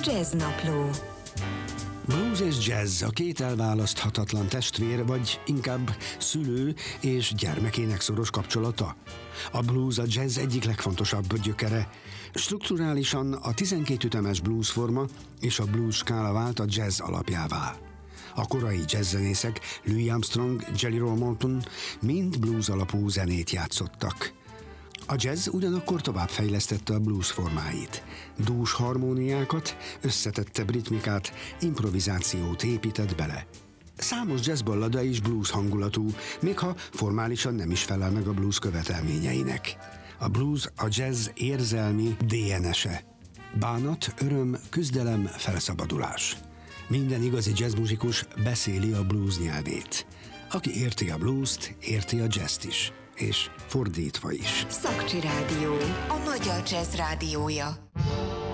Jazznapló. Blues és jazz a két elválaszthatatlan testvér, vagy inkább szülő és gyermekének szoros kapcsolata. A blues a jazz egyik legfontosabb gyökere. Strukturálisan a 12 ütemes blues forma és a blues skála vált a jazz alapjává. A korai jazzzenészek, Louis Armstrong, Jelly Roll Morton mind blues alapú zenét játszottak. A jazz ugyanakkor továbbfejlesztette a blues formáit. Dús harmóniákat, összetettebb ritmikát, improvizációt épített bele. Számos jazzballada is blues hangulatú, még ha formálisan nem is felel meg a blues követelményeinek. A blues a jazz érzelmi DNS-e. Bánat, öröm, küzdelem, felszabadulás. Minden igazi jazzmuzikus beszéli a blues nyelvét. Aki érti a bluest, érti a jazzt is. És fordítva is. Szakcsi Rádió, a magyar jazz rádiója.